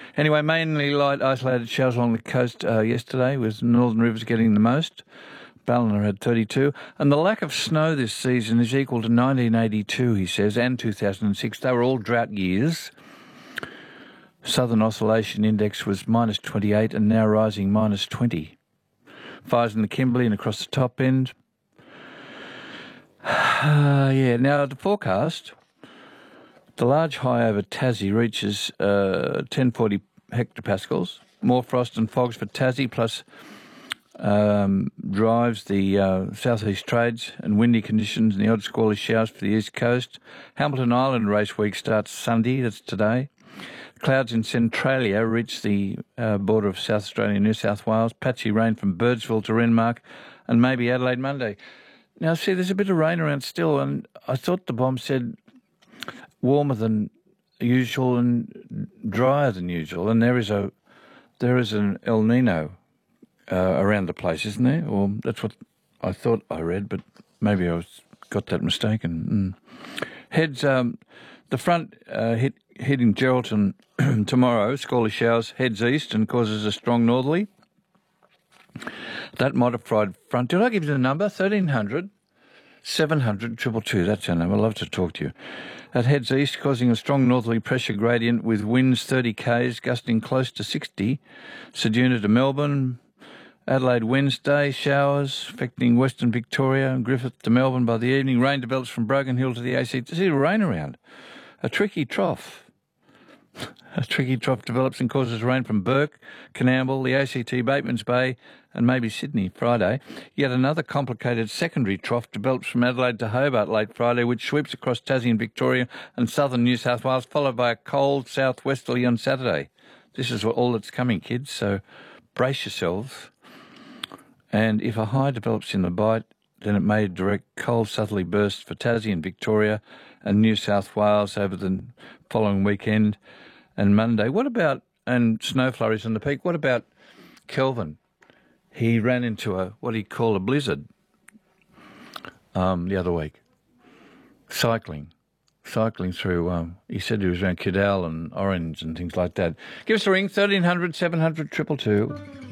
Anyway, mainly light isolated showers along the coast yesterday, with northern rivers getting the most. Ballina had 32. And the lack of snow this season is equal to 1982, he says, and 2006. They were all drought years. Southern Oscillation Index was minus 28 and now rising minus 20. Fires in the Kimberley and across the top end. Now the forecast, the large high over Tassie reaches 1040 hectopascals. More frost and fogs for Tassie, plus drives the southeast trades and windy conditions and the odd squally showers for the east coast. Hamilton Island race week starts Sunday, that's today. Clouds in Centralia reach the border of South Australia and New South Wales. Patchy rain from Birdsville to Renmark and maybe Adelaide Monday. Now, see, there's a bit of rain around still, and I thought the bomb said warmer than usual and drier than usual, and there is an El Nino around the place, isn't there? Or that's what I thought I read, but maybe got that mistaken. Heads, the front hitting Geraldton tomorrow, squally showers, heads east and causes a strong northerly. That modified front, did I give you the number? 1300 700 222, that's our number. I'd love to talk to you. That heads east, causing a strong northerly pressure gradient with winds 30 k's, gusting close to 60. Ceduna to Melbourne. Adelaide Wednesday, showers affecting Western Victoria and Griffith to Melbourne by the evening. Rain develops from Broken Hill to the ACT. See the rain around. A tricky trough. A tricky trough develops and causes rain from Bourke, Coonamble, the ACT, Batemans Bay and maybe Sydney Friday. Yet another complicated secondary trough develops from Adelaide to Hobart late Friday, which sweeps across Tassie and Victoria and southern New South Wales, followed by a cold southwesterly on Saturday. This is all that's coming, kids, so brace yourselves. And if a high develops in the Bight, then it may direct cold southerly bursts for Tassie and Victoria and New South Wales over the following weekend and Monday. What about, and snow flurries on the peak, what about Kelvin? He ran into what he called a blizzard the other week. Cycling through, he said he was around Kidal and Orange and things like that. Give us a ring, 1300 700 222.